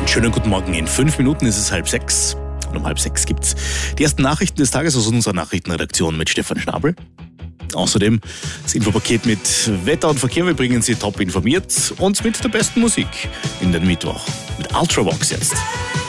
Einen schönen guten Morgen. In 5 Minuten ist es 5:30. Und um 5:30 gibt's die ersten Nachrichten des Tages aus unserer Nachrichtenredaktion mit Stefan Schnabel. Außerdem das Infopaket mit Wetter und Verkehr. Wir bringen Sie top informiert und mit der besten Musik in den Mittwoch. Mit Ultravox jetzt.